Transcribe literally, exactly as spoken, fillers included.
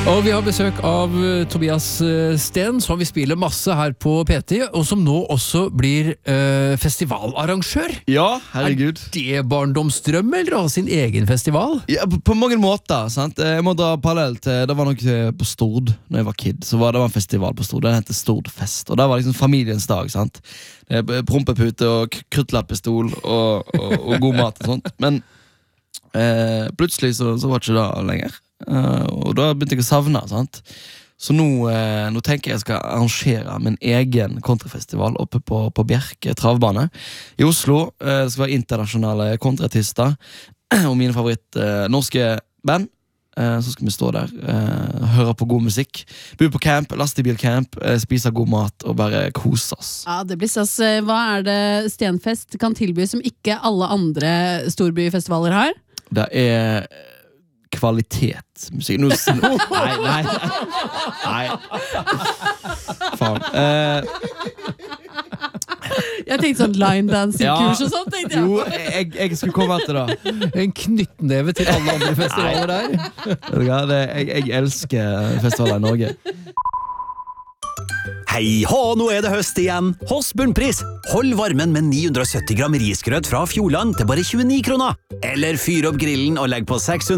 Og vi har besøk av uh, Tobias uh, Sten, som vi spiller masse her på P T, og som nå også blir uh, festivalarrangør. Ja, herregud. Er det barndomsdrøm, eller å ha sin egen festival? Ja, på, på mange måter, sant? Jeg må dra parallell til, det var nok på Stord, når jeg var kid, så var det var en festival på Stord, den heter Stordfest, og det var liksom familiens dag, sant? Prompepute og kruttlappestol og, og, og god mat og sånt, men eh, plutselig så, så var det ikke det lenger. Uh, og da begynte jeg å savne, sant? Så nå, uh, nå tenker jeg jeg skal arrangere min egen countryfestival oppe på, på Bjerke travbane i Oslo. Uh, det skal være internasjonale countryartister og mine favoritt uh, norske band. Uh, så skal vi stå der, uh, høre på god musikk, bo på camp, lastebilcamp, uh, spise god mat og bare kose oss. Ja, det blir stas. Hva er det Stenfest kan tilby som ikke alle andre storbyfestivaler har? Det er kvalitetsmusikk. Nå, nei, nei, nei. Faen. Uh, jeg tenkte sånn line dancing-kurs og sånt, tenkte jeg. Jo, jeg, jeg skulle komme etter det. En knyttneve til alle andre festivaler der. Ja, det, jeg, jeg elsker festivaler i Norge. Hei hå, nå er det høst igjen. Hos Bunnpris. Hold varmen med ni hundre og sytti gram risgrøt fra Fjordland til bare tjueni kroner. Eller fyr opp grillen og legg på seks hundre